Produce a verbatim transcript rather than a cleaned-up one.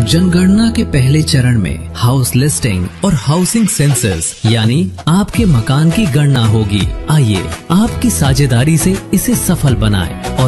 जनगणना के पहले चरण में हाउस लिस्टिंग और हाउसिंग सेंसस यानी आपके मकान की गणना होगी। आइए आपकी साझेदारी से इसे सफल बनाएं और